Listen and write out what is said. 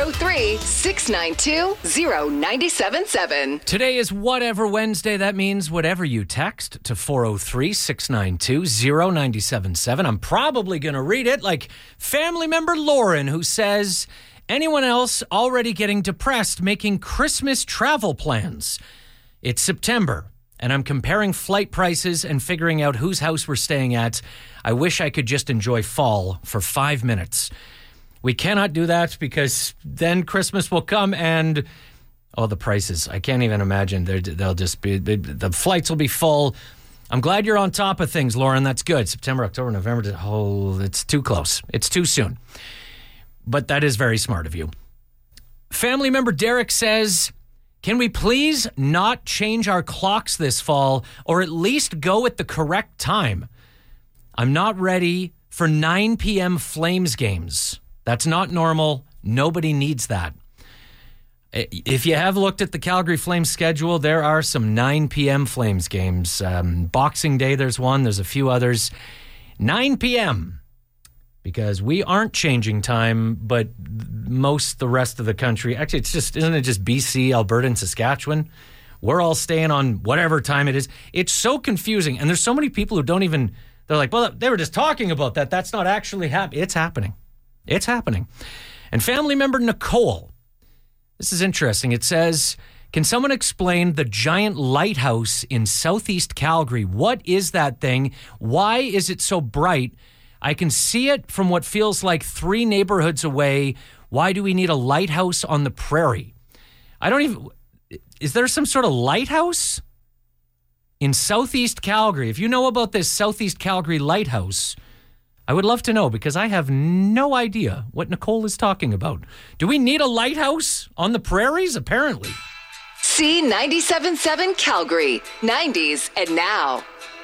403-692-0977. Today is Whatever Wednesday. That means whatever you text to 403-692-0977. I'm probably going to read it like family member Lauren, who says, anyone else already getting depressed making Christmas travel plans? It's September, and I'm comparing flight prices and figuring out whose house we're staying at. I wish I could just enjoy fall for 5 minutes. We cannot do that because then Christmas will come and, the prices. I can't even imagine. They'll just be, the flights will be full. I'm glad you're on top of things, Lauren. That's good. September, October, November. It's too close. It's too soon. But that is very smart of you. Family member Derek says, can we please not change our clocks this fall or at least go at the correct time? I'm not ready for 9 p.m. Flames games. That's not normal. Nobody needs that. If you have looked at the Calgary Flames schedule, there are some 9 p.m. Flames games. Boxing Day, there's one. There's a few others. 9 p.m. Because we aren't changing time, but the rest of the country, actually, isn't it just BC, Alberta, and Saskatchewan? We're all staying on whatever time it is. It's so confusing. And there's so many people who don't even, they're like, well, they were just talking about that. That's not actually happening. It's happening. It's happening. And family member Nicole, this is interesting. It says, can someone explain the giant lighthouse in southeast Calgary? What is that thing? Why is it so bright? I can see it from what feels like 3 neighborhoods away. Why do we need a lighthouse on the prairie? Is there some sort of lighthouse in southeast Calgary? If you know about this southeast Calgary lighthouse, I would love to know because I have no idea what Nicole is talking about. Do we need a lighthouse on the prairies? Apparently. C97.7 Calgary, 90s and now.